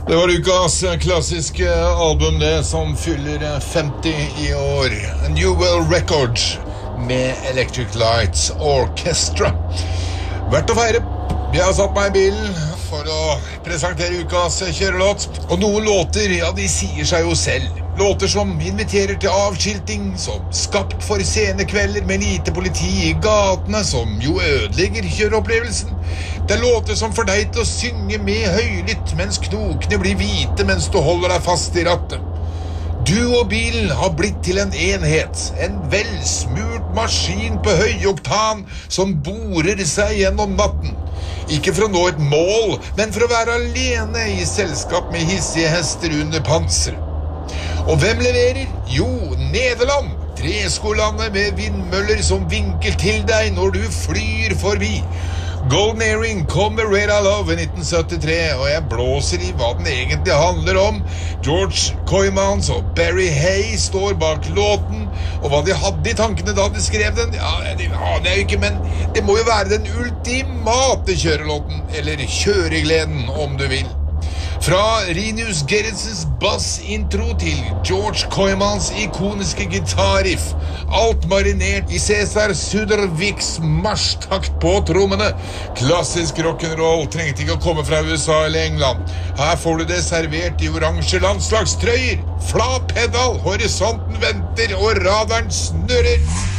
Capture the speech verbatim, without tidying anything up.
Det var ukas klassiske album det som fyller femti i år. New World Records med Electric Lights Orchestra. Verdt å feire. Jeg har satt meg i bilen for å presentere ukas kjørelåt. Og noen låter, ja, de sier seg jo selv. Låter som inviterer til avskilting, som skapt for sene kvelder med lite politi i gatene, som jo ødelegger kjøreopplevelsen. Det er låter som får deg til å synge med høylytt mens knokene blir hvite mens du holder deg fast i rattet. Du og bilen har blitt til en enhet, en velsmurt maskin på høyoktan som borer seg gjennom natten. Ikke for å nå et mål, men for å være alene i selskap med hissige hester under panser. Og hvem leverer? Jo, Nederland, treskolandet med vindmøller som vinker til deg når du flyr forbi. Golden Earring kom med Red I Love i nitten syttitre, og jeg blåser i hva den egentlig handler om. George Kooymans og Barry Hay står bak låten, og hva de hadde i tankene da de skrev den, ja, det aner jeg jo ikke, men det må jo være den ultimate kjørelåten, eller kjøregleden om du vil. Fra Rinus Gerritsens bass-intro til George Kooymans ikoniske gitarriff, alt marinert i Cæsar Suderviks marsjtakt på trommene. Klassisk rock'n'roll trengte ikke å komme fra U S A eller England. Her får du det servert i oransje landslagstrøyer. Flat pedal, horisonten venter og radaren snurrer.